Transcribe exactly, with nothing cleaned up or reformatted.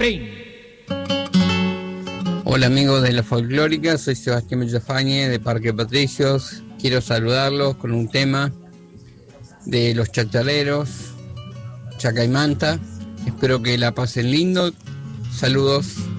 Spain. Hola amigos de la folclórica, soy Sebastián Villafañe de Parque Patricios. Quiero saludarlos con un tema de los chachaleros, Chacaimanta. Espero que la pasen lindo. Saludos.